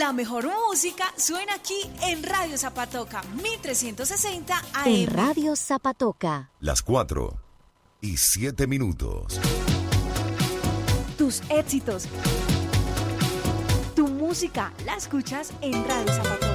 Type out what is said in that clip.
La mejor música suena aquí en Radio Zapatoca, 1360 AM. En Radio Zapatoca. Las 4:07. Tus éxitos. Tu música la escuchas en Radio Zapatoca.